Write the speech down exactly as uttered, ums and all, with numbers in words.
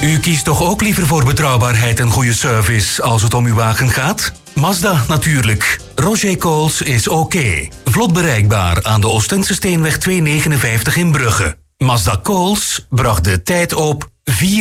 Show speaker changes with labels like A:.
A: U kiest toch ook liever voor betrouwbaarheid en goede service als het om uw wagen gaat? Mazda natuurlijk. Roger Coles is oké. Vlot bereikbaar aan de Oostende Steenweg tweehonderdnegenenvijftig in Brugge. Mazda Coles bracht de tijd op vier